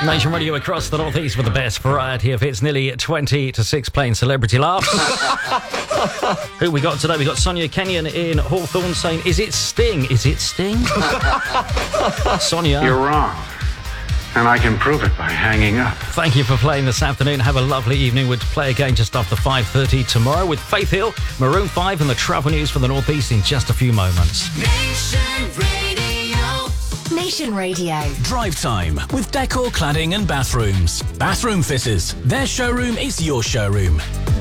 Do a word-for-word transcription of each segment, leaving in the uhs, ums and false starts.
Nation Radio across the northeast with the best variety of hits. Nearly twenty to six playing Celebrity Laughs. Who we got today? We got Sonia Kenyon in Hawthorne saying, is it Sting? Is it Sting? Sonia. You're wrong. And I can prove it by hanging up. Thank you for playing this afternoon. Have a lovely evening. We'll play again just after five thirty tomorrow with Faith Hill, Maroon five and the travel news for the northeast in just a few moments. Nation Radio. Nation Radio. Drive time with Decor Cladding and Bathrooms. Bathroom fitters. Their showroom is your showroom.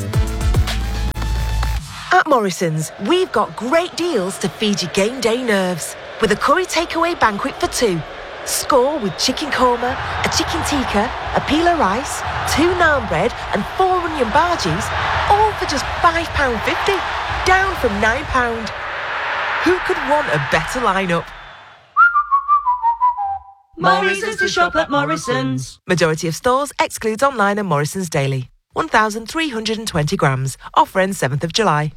At Morrison's, we've got great deals to feed your game day nerves. With a curry takeaway banquet for two. Score with chicken korma, a chicken tikka, a pila rice, two naan bread and four onion bhajis, all for just five pounds fifty, down from nine pounds. Who could want a better lineup? Morrison's to shop at Morrison's. Majority of stores excludes online and Morrison's daily. one thousand three hundred twenty grams. Offer ends seventh of July.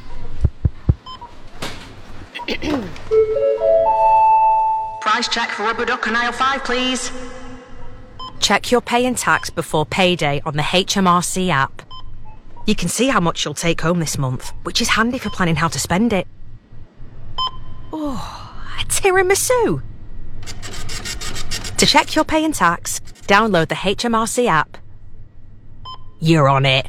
Price check for rubber duck and aisle five, please. Check your pay and tax before payday on the H M R C app. You can see how much you'll take home this month, which is handy for planning how to spend it. Oh, a tiramisu. To check your pay and tax, download the H M R C app. You're on it.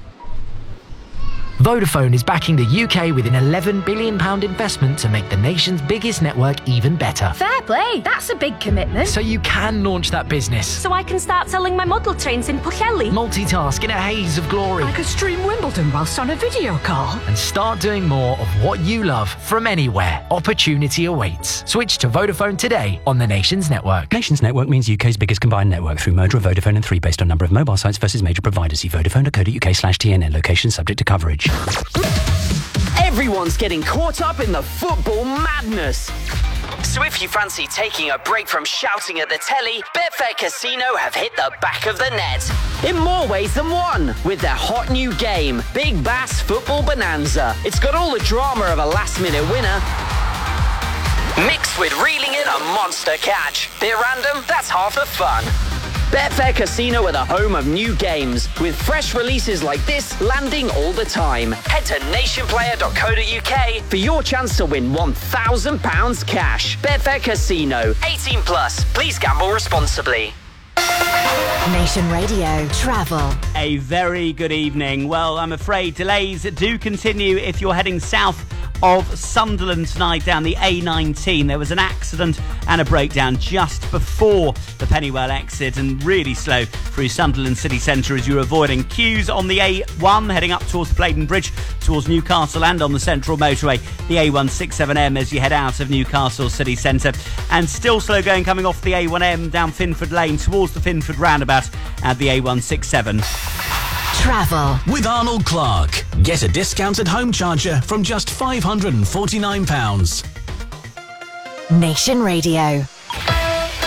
Vodafone is backing the U K with an eleven billion pounds investment to make the nation's biggest network even better. Fair play, that's a big commitment. So you can launch that business. So I can start selling my model trains in Pwllheli. Multitask in a haze of glory. I could stream Wimbledon whilst on a video call. And start doing more of what you love from anywhere. Opportunity awaits. Switch to Vodafone today on the Nation's network. Nation's network means U K's biggest combined network through merger of Vodafone and three based on number of mobile sites versus major providers. See vodafone dot co dot uk slash T N N. Location subject to coverage. Everyone's getting caught up in the football madness. So if you fancy taking a break from shouting at the telly, Betfair Casino have hit the back of the net. In more ways than one, with their hot new game, Big Bass Football Bonanza. It's got all the drama of a last-minute winner, mixed with reeling in a monster catch. Bit random? That's half the fun. Betfair Casino are the home of new games, with fresh releases like this landing all the time. Head to nation player dot co dot uk for your chance to win one thousand pounds cash. Betfair Casino, eighteen plus. Please gamble responsibly. Nation Radio Travel. A very good evening. Well, I'm afraid delays do continue if you're heading south of Sunderland tonight down the A nineteen. There was an accident and a breakdown just before the Pennywell exit and really slow through Sunderland city centre as you're avoiding queues on the A one heading up towards the Blaydon Bridge towards Newcastle and on the Central Motorway, the A one sixty-seven M as you head out of Newcastle city centre, and still slow going coming off the A one M down Finford Lane towards the Finford roundabout at the A one sixty-seven. Travel with Arnold Clark. Get a discounted home charger from just five hundred forty-nine pounds. Nation Radio.